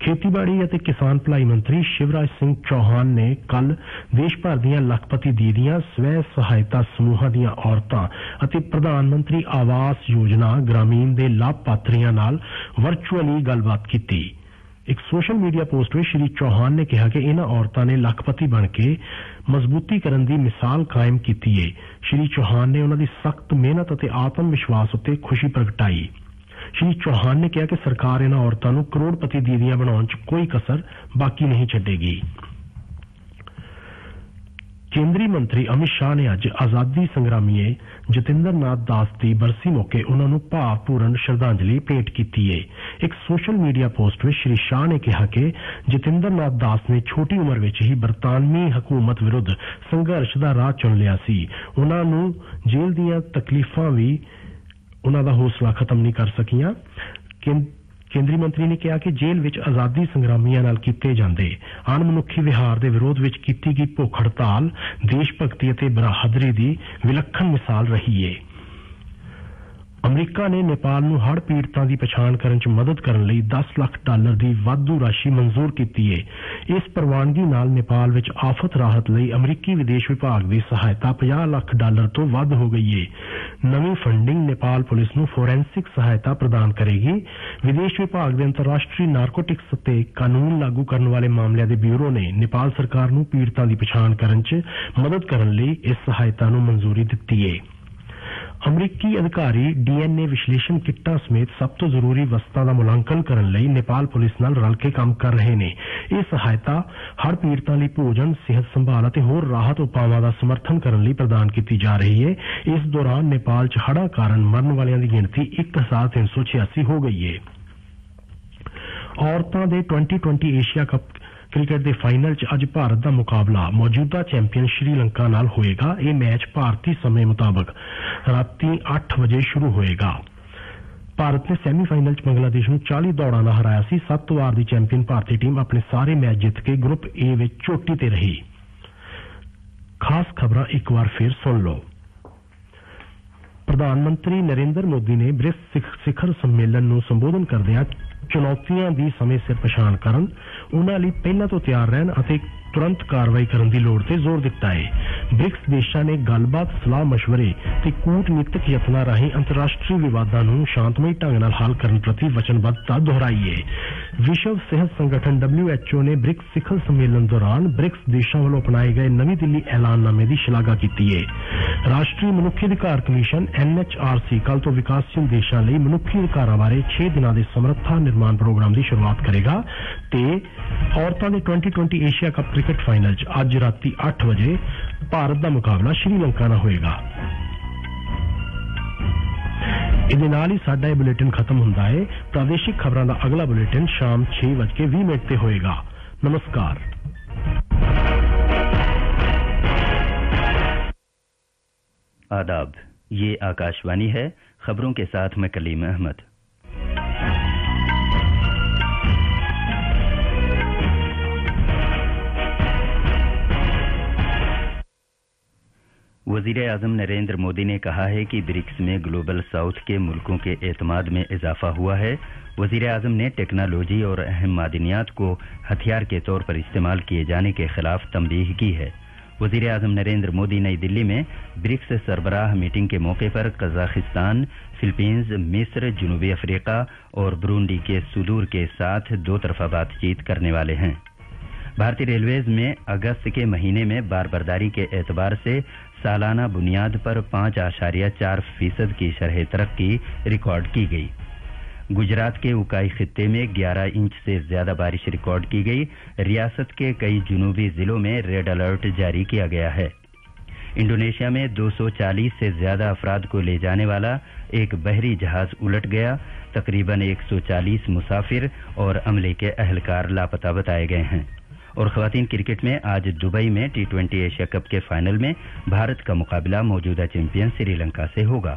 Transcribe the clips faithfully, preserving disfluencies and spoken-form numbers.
खेतीबाड़ी ਅਤੇ किसान भलाई मंत्री शिवराज सिंह चौहान ने कल देश भर ਦੀਆਂ ਲੱਖਪਤੀ ਦੀਦੀਆਂ ਸਵੈ ਸਹਾਇਤਾ ਸਮੂਹਾਂ ਦੀਆਂ ਔਰਤਾਂ ਅਤੇ ਪ੍ਰਧਾਨ ਮੰਤਰੀ ਆਵਾਸ ਯੋਜਨਾ ਗ੍ਰਾਮੀਣ ਦੇ ਲਾਭਪਾਤਰੀਆਂ ਨਾਲ ਵਰਚੁਅਲੀ ਗੱਲਬਾਤ ਕੀਤੀ। ਇੱਕ ਸੋਸ਼ਲ ਮੀਡੀਆ ਪੋਸਟ ਵਿੱਚ ਸ਼੍ਰੀ ਚੌਹਾਨ ਨੇ ਕਿਹਾ ਕਿ ਇਹਨਾਂ ਔਰਤਾਂ ਨੇ ਲੱਖਪਤੀ ਬਣ ਕੇ ਮਜ਼ਬੂਤੀਕਰਨ ਦੀ ਮਿਸਾਲ ਕਾਇਮ ਕੀਤੀ ਹੈ। ਸ਼੍ਰੀ ਚੌਹਾਨ ਨੇ ਉਹਨਾਂ ਦੀ ਸਖਤ ਮਿਹਨਤ ਅਤੇ ਆਤਮ ਵਿਸ਼ਵਾਸ ਉੱਤੇ ਖੁਸ਼ੀ ਪ੍ਰਗਟਾਈ। ਸ਼੍ਰੀ ਚੌਹਾਨ ਨੇ ਕਿਹਾ ਕਿ ਸਰਕਾਰ ਇਹਨਾਂ ਔਰਤਾਂ ਨੂੰ ਕਰੋੜਪਤੀ ਦੀਦੀਆਂ ਬਣਾਉਣ 'ਚ ਕੋਈ ਕਸਰ ਬਾਕੀ ਨਹੀਂ ਛੱਡੇਗੀ। ਕੇਂਦਰੀ ਮੰਤਰੀ ਅਮਿਤ ਸ਼ਾਹ ਨੇ ਅੱਜ ਆਜ਼ਾਦੀ ਸੰਗਰਾਮੀਏ ਜਤਿੰਦਰ ਨਾਥ ਦਾਸ ਦੀ ਬਰਸੀ ਮੌਕੇ ਉਹਨਾਂ ਨੂੰ ਭਾਵਪੂਰਨ ਸ਼ਰਧਾਂਜਲੀ ਭੇਂਟ ਕੀਤੀ ਹੈ। ਇੱਕ ਸੋਸ਼ਲ ਮੀਡੀਆ ਪੋਸਟ ਵਿੱਚ ਸ਼੍ਰੀ ਸ਼ਾਹ ਨੇ ਕਿਹਾ ਕਿ ਜਤਿੰਦਰ ਨਾਥ ਦਾਸ ਨੇ ਛੋਟੀ ਉਮਰ ਵਿੱਚ ਹੀ ਬਰਤਾਨਵੀ ਹਕੂਮਤ ਵਿਰੁੱਧ ਸੰਘਰਸ਼ ਦਾ ਰਾਹ ਚੁਣ ਲਿਆ ਸੀ। ਉਹਨਾਂ ਨੂੰ ਜੇਲ੍ਹ ਦੀਆਂ ਤਕਲੀਫਾਂ ਵੀ ਉਹਨਾਂ ਦਾ ਹੌਸਲਾ ਖਤਮ ਨਹੀਂ ਕਰ ਸਕੀਆਂ। ਕੇਂਦਰੀ ਮੰਤਰੀ ਨੇ ਕਿਹਾ ਕਿ ਜੇਲ੍ਹ ਵਿੱਚ ਆਜ਼ਾਦੀ ਸੰਗਰਾਮੀਆਂ ਨਾਲ ਕੀਤੇ ਜਾਂਦੇ ਅਣਮਨੁੱਖੀ ਵਿਹਾਰ ਦੇ ਵਿਰੋਧ ਵਿੱਚ ਕੀਤੀ ਗਈ ਭੁੱਖ ਹੜਤਾਲ ਦੇਸ਼ ਭਗਤੀ ਅਤੇ ਬਹਾਦਰੀ ਦੀ ਵਿਲੱਖਣ ਮਿਸਾਲ ਰਹੀ ਹੈ। ਅਮਰੀਕਾ ਨੇ ਨੇਪਾਲ ਨੂੰ ਹੜ੍ਹ ਪੀੜਤਾਂ ਦੀ ਪਛਾਣ ਕਰਨ 'ਚ ਮਦਦ ਕਰਨ ਲਈ ਦਸ ਲੱਖ ਡਾਲਰ ਦੀ ਵਾਧੂ ਰਾਸ਼ੀ ਮਨਜ਼ੂਰ ਕੀਤੀ ਹੈ। ਇਸ ਪ੍ਰਵਾਨਗੀ ਨਾਲ ਨੇਪਾਲ ਵਿੱਚ ਆਫਤ ਰਾਹਤ ਲਈ ਅਮਰੀਕੀ ਵਿਦੇਸ਼ ਵਿਭਾਗ ਦੀ ਸਹਾਇਤਾ ਪੰਜਾਹ ਲੱਖ ਡਾਲਰ ਤੋਂ ਵੱਧ ਹੋ ਗਈ ਹੈ। ਨਵੀਂ ਫੰਡਿੰਗ ਨੇਪਾਲ ਪੁਲਿਸ ਨੂੰ ਫੋਰੈਂਸਿਕ ਸਹਾਇਤਾ ਪ੍ਰਦਾਨ ਕਰੇਗੀ। ਵਿਦੇਸ਼ ਵਿਭਾਗ ਦੇ ਅੰਤਰਰਾਸ਼ਟਰੀ ਨਾਰਕੋਟਿਕਸ ਅਤੇ ਕਾਨੂੰਨ ਲਾਗੂ ਕਰਨ ਵਾਲੇ ਮਾਮਲਿਆਂ ਦੇ ਬਿਊਰੋ ਨੇ ਨੇਪਾਲ ਸਰਕਾਰ ਨੂੰ ਪੀੜਤਾਂ ਦੀ ਪਛਾਣ ਕਰਨ 'ਚ ਮਦਦ ਕਰਨ ਲਈ ਇਸ ਸਹਾਇਤਾ ਨੂੰ ਮਨਜ਼ੂਰੀ ਦਿੱਤੀ ਹੈ। ਅਮਰੀਕੀ ਅਧਿਕਾਰੀ ਡੀਐਨਏ ਵਿਸ਼ਲੇਸ਼ਣ ਕਿੱਟਾਂ ਸਮੇਤ ਸਭ ਤੋਂ ਜ਼ਰੂਰੀ ਵਸਤਾਂ ਦਾ ਮੁਲਾਂਕਣ ਕਰਨ ਲਈ ਨੇਪਾਲ ਪੁਲਿਸ ਨਾਲ ਰਲ ਕੇ ਕੰਮ ਕਰ ਰਹੇ ਨੇ। ਇਹ ਸਹਾਇਤਾ ਹੜ੍ਹ ਪੀੜਤਾਂ ਲਈ ਭੋਜਨ, ਸਿਹਤ ਸੰਭਾਲ ਅਤੇ ਹੋਰ ਰਾਹਤ ਉਪਾਵਾਂ ਦਾ ਸਮਰਥਨ ਕਰਨ ਲਈ ਪ੍ਰਦਾਨ ਕੀਤੀ ਜਾ ਰਹੀ ਹੈ। ਇਸ ਦੌਰਾਨ ਨੇਪਾਲ 'ਚ ਹੜ੍ਹਾਂ ਕਾਰਨ ਮਰਨ ਵਾਲਿਆਂ ਦੀ ਗਿਣਤੀ ਇੱਕ ਹਜ਼ਾਰ ਤਿੰਨ ਸੌ ਛਿਆਸੀ ਹੋ ਗਈ ਹੈ। ਔਰਤਾਂ ਦੇ twenty twenty Asia cup cricket ਦੇ ਫਾਈਨਲ 'ਚ ਅੱਜ ਭਾਰਤ ਦਾ ਮੁਕਾਬਲਾ ਮੌਜੂਦਾ ਚੈਂਪੀਅਨ ਸ਼੍ਰੀਲੰਕਾ ਨਾਲ ਹੋਏਗਾ। ਇਹ ਮੈਚ ਭਾਰਤੀ ਸਮੇਂ ਮੁਤਾਬਕ ਰਾਤੀ ਅੱਠ ਵਜੇ ਸ਼ੁਰੂ ਹੋਏਗਾ। ਭਾਰਤ ਨੇ ਸੈਮੀਫਾਈਨਲ 'ਚ ਬੰਗਲਾਦੇਸ਼ ਨੂੰ ਚਾਲੀ ਦੌੜਾਂ ਨਾਲ ਹਰਾਇਆ ਸੀ। ਸੱਤ ਵਾਰ ਦੀ ਚੈਂਪੀਅਨ ਭਾਰਤੀ ਟੀਮ ਆਪਣੇ ਸਾਰੇ ਮੈਚ ਜਿੱਤ ਕੇ ਗਰੁੱਪ ਏ ਵਿੱਚ ਚੋਟੀ ਤੇ ਰਹੀ। ਖਾਸ ਖਬਰਾਂ ਇੱਕ ਵਾਰ ਫਿਰ ਸੁਣ ਲਓ। ਪ੍ਰਧਾਨ ਮੰਤਰੀ ਨਰਿੰਦਰ ਮੋਦੀ ਨੇ ਬ੍ਰਿਕਸ ਸਿਖਰ ਸੰਮੇਲਨ ਨੂੰ ਸੰਬੋਧਨ ਕਰਦਿਆਂ ਚੁਣੌਤੀਆਂ ਦੀ ਸਮੇਂ ਸਿਰ ਪਛਾਣ ਕਰਨ, ਉਹਨਾਂ ਲਈ ਪਹਿਲਾਂ ਤੋਂ ਤਿਆਰ ਰਹਿਣ ਅਤੇ ਤੁਰੰਤ ਕਾਰਵਾਈ ਕਰਨ ਦੀ ਲੋੜ ਤੇ ਜ਼ੋਰ ਦਿੱਤਾ ਹੈ। ਬ੍ਰਿਕਸ ਦੇਸ਼ਾਂ ਨੇ ਗੱਲਬਾਤ, ਸਲਾਹ ਮਸ਼ਵਰੇ ਤੇ ਕੂਟਨੀਤਕ ਯਤਨਾਂ ਰਾਹੀਂ ਅੰਤਰਰਾਸ਼ਟਰੀ ਵਿਵਾਦਾਂ ਨੂੰ ਸ਼ਾਂਤਮਈ ਢੰਗ ਨਾਲ ਹੱਲ ਕਰਨ ਪ੍ਰਤੀ ਵਚਨਬੱਧਤਾ ਦੁਹਰਾਈ ਹੈ। ਵਿਸ਼ਵ ਸਿਹਤ ਸੰਗਠਨ ਡਬਲਿਊ ਐਚ ਓ ਨੇ ਬ੍ਰਿਕਸ ਸਿਖਰ ਸੰਮੇਲਨ ਦੌਰਾਨ ਬ੍ਰਿਕਸ ਦੇਸ਼ਾਂ ਵੱਲੋਂ ਅਪਣਾਏ ਗਏ ਨਵੀਂ ਦਿੱਲੀ ਐਲਾਨਨਾਮੇ ਦੀ ਸ਼ਲਾਘਾ ਕੀਤੀ ਹੈ। ਰਾਸ਼ਟਰੀ ਮਨੁੱਖੀ ਅਧਿਕਾਰ commission N H R C ਕੱਲ੍ਹ ਤੋਂ ਵਿਕਾਸਸ਼ੀਲ ਦੇਸ਼ਾਂ ਲਈ ਮਨੁੱਖੀ ਅਧਿਕਾਰਾਂ ਬਾਰੇ ਛੇ ਦਿਨਾਂ ਦੇ ਸਮਰੱਥਾ ਨਿਰਮਾਣ ਪ੍ਰੋਗਰਾਮ ਦੀ ਸ਼ੁਰੂਆਤ ਕਰੇਗਾ ਤੇ ਔਰਤਾਂ ਦੇ twenty twenty Asia cup cricket final 'ਚ ਅੱਜ ਰਾਤੀ ਅੱਠ ਵਜੇ ਭਾਰਤ ਦਾ ਮੁਕਾਬਲਾ ਸ਼੍ਰੀਲੰਕਾ ਨਾਲ ਹੋਏਗਾ। ਇਹਦੇ ਨਾਲ ਹੀ ਸਾਡਾ ਇਹ ਬੁਲੇਟਿਨ ਖਤਮ ਹੁੰਦਾ ਹੈ। ਪ੍ਰਾਦੇਸ਼ਿਕ ਖਬਰਾਂ ਦਾ ਅਗਲਾ ਬੁਲੇਟਿਨ ਸ਼ਾਮ ਛੇ ਵਜ ਕੇ ਵੀਹ ਮਿੰਟ ਤੇ ਹੋਏਗਾ। नमस्कार। आदाब, ये आकाशवाणी है। खबरों के साथ मैं कलीम अहमद। वज़ीर आज़म नरेंद्र मोदी ने कहा है कि ब्रिक्स में ग्लोबल साउथ के मुल्कों के एतमाद में इजाफा हुआ है। वज़ीर आज़म ने टेक्नोलॉजी और अहम मादनियात को हथियार के तौर पर इस्तेमाल किए जाने के खिलाफ तंबीह की है। वज़ीर आज़म नरेंद्र मोदी नई दिल्ली में ब्रिक्स सरबराह मीटिंग के मौके पर कजाकिस्तान, फिलीपींस, मिस्र, जनूबी अफ्रीका और ब्रूंडी के सुदूर के साथ दो तरफा बातचीत करने वाले हैं। भारतीय रेलवेज में अगस्त के महीने में बारबरदारी के एतबार से सालाना बुनियाद पर पाँच आशारिया चार फीसद की शरह तरक्की रिकॉर्ड की गई। गुजरात के उकाई खित्ते में ग्यारह इंच से ज्यादा बारिश रिकॉर्ड की गई। रियासत के कई जुनूबी जिलों में रेड अलर्ट जारी किया गया है। इंडोनेशिया में दो सौ चालीस से ज्यादा अफराद को ले जाने वाला एक बहरी जहाज उलट गया। तकरीबन एक सौ चालीस मुसाफिर और अमले के अहलकार लापता बताए गए हैं। और खवातीन क्रिकेट में आज दुबई में टी ट्वेंटी एशिया कप के फाइनल में भारत का मुकाबला मौजूदा चैंपियन श्रीलंका से होगा।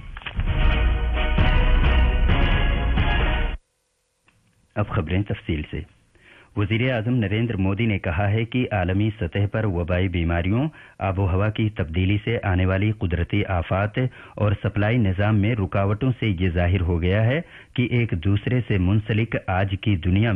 अब खबरें तफसील से। वज़ीर आज़म नरेंद्र मोदी ने कहा है कि आलमी सतह पर वबाई बीमारियों, आबोहवा की तब्दीली से आने वाली कुदरती आफात और सप्लाई निज़ाम में रुकावटों से ये जाहिर हो गया है कि एक दूसरे से मुंसलिक आज की दुनिया